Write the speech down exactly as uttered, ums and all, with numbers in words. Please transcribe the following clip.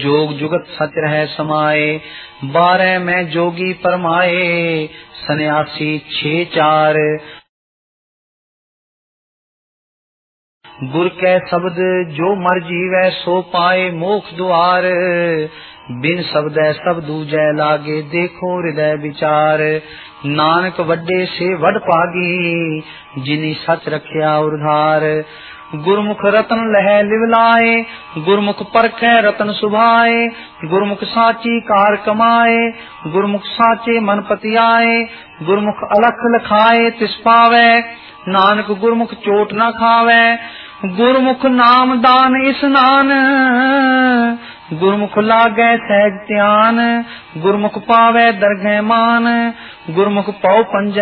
जोग जुगत सच रह समाए। बारह में जोगी परमाए सन्यासी छे चार। गुर कै शब्द जो मर जीवै सो पाए मोक्ष द्वार। बिन शब्दै सब दूजै लागे देखो हृदय विचार। नानक वड्डे से वड पागी जिनी सच रखिया उधार। गुरमुख रतन लह लिवलाए गुरमुख परखै रतन सुभाए। गुरमुख साची कार कमाए गुरमुख साचे मन पतियाए। गुरमुख अलख लखाए तिस पावै नानक गुरमुख चोट न खावै। गुरमुख नाम दान स्नान गुरमुख लागै सहज ध्यान। गुरमुख पावै दरगह मान गुरमुख पौ पंज